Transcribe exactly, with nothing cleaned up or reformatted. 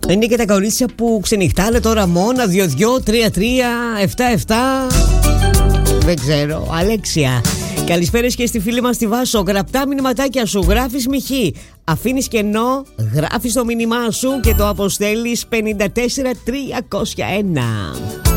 Είναι και τα κορίτσια που ξενυχτάνε τώρα μόνα, δύο δύο, τρία τρία, επτά επτά. Δεν ξέρω. Αλέξια. Καλησπέρες και στη φίλη μας τη Βάσο. Γραπτά μηνυματάκια σου, γράφεις μιχή, αφήνεις κενό, γράφεις το μήνυμά σου και το αποστέλεις πέντε τέσσερα τρία μηδέν ένα.